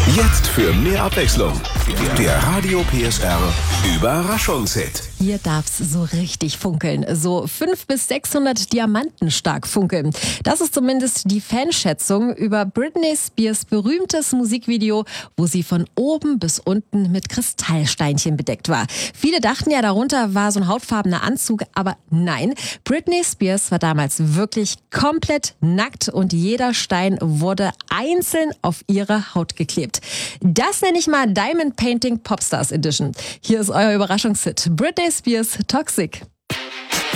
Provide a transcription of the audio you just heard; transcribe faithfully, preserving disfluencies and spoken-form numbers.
Jetzt für mehr Abwechslung. Der Radio P S R Überraschungshit. Hier darf's so richtig funkeln. So fünfhundert bis sechshundert Diamanten stark funkeln. Das ist zumindest die Fanschätzung über Britney Spears berühmtes Musikvideo, wo sie von oben bis unten mit Kristallsteinchen bedeckt war. Viele dachten ja, darunter war so ein hautfarbener Anzug, aber nein. Britney Spears war damals wirklich komplett nackt und jeder Stein wurde einzeln auf ihre Haut geklebt. Das nenne ich mal Diamond Painting Popstars Edition. Hier ist euer Überraschungshit. Britney Spears Toxic.